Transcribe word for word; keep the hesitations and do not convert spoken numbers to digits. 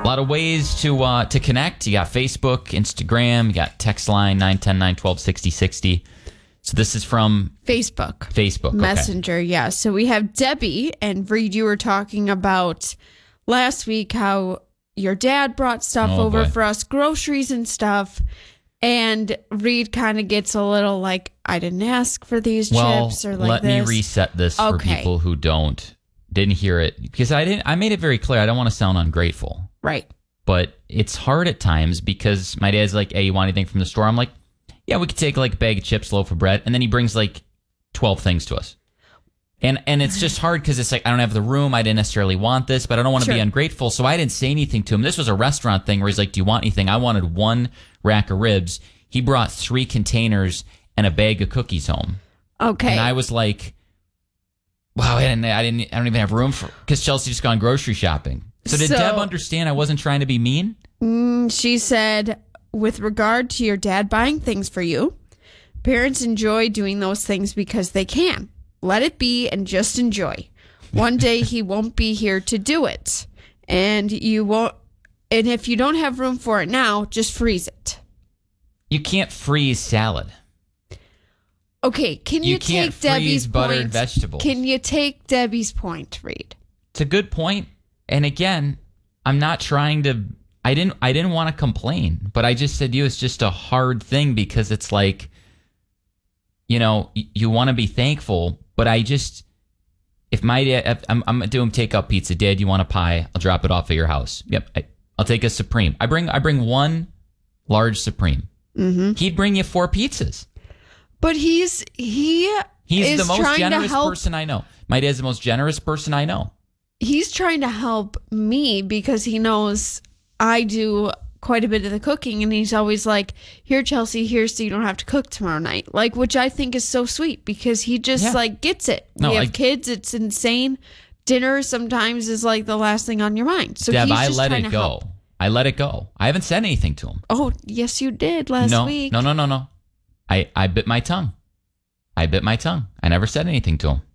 A lot of ways to uh, to connect. You got Facebook, Instagram, you got text line nine one zero, nine one two, six zero six zero. So this is from Facebook. Facebook. Messenger, okay. yeah. So we have Debbie, and Reed, you were talking about last week how your dad brought stuff oh, over boy. for us, groceries and stuff. And Reed kind of gets a little like, I didn't ask for these well, chips or like let this. me reset this okay. for people who don't, didn't hear it. Because I didn't. I made it very clear. I don't want to sound ungrateful. Right. But it's hard at times because my dad's like, hey, you want anything from the store? I'm like, yeah, we could take like a bag of chips, loaf of bread. And then he brings like twelve things to us. And and it's just hard because it's like, I don't have the room. I didn't necessarily want this, but I don't want to sure. be ungrateful. So I didn't say anything to him. This was a restaurant thing where he's like, do you want anything? I wanted one rack of ribs. He brought three containers and a bag of cookies home. Okay. And I was like, wow, I didn't, I didn't, I don't even have room for, because Chelsea just gone grocery shopping. So did so, Deb understand I wasn't trying to be mean? Mm, she said, with regard to your dad buying things for you, parents enjoy doing those things because they can. Let it be and just enjoy. One day he won't be here to do it. And you won't, and if you don't have room for it now, just freeze it. You can't freeze salad. Okay, can you, you can't take Debbie's freeze buttered point? vegetables. Can you take Debbie's point, Reed? It's a good point. And again, I'm not trying to, I didn't I didn't want to complain, but I just said to you it's just a hard thing because it's like, you know, you, you want to be thankful, but I just, if my dad, if I'm, I'm doing takeout pizza, Dad, you want a pie? I'll drop it off at your house. Yep, I, I'll take a Supreme. I bring I bring one large Supreme. Mm-hmm. He'd bring you four pizzas. But he's he He's is the most trying generous to help. person I know. My dad's the most generous person I know. He's trying to help me because he knows I do quite a bit of the cooking, and he's always like, here, Chelsea, here, so you don't have to cook tomorrow night. Like, which I think is so sweet because he just Yeah. like gets it. No, we have I- kids. It's insane. Dinner sometimes is like the last thing on your mind. So Deb, he's I just let trying it to go. help. I let it go. I haven't said anything to him. Oh, yes, you did last no, week. No, no, no, no. I, I bit my tongue. I bit my tongue. I never said anything to him.